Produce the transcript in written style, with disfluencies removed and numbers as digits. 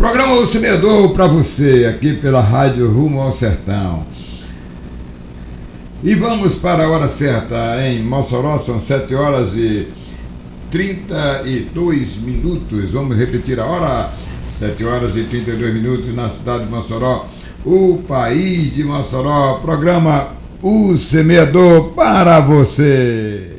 Programa O Semeador para você, aqui pela Rádio Rumo ao Sertão. E vamos para a hora certa em Mossoró, são 7h32. Vamos repetir a hora, 7h32 na cidade de Mossoró, o país de Mossoró. Programa O Semeador para você.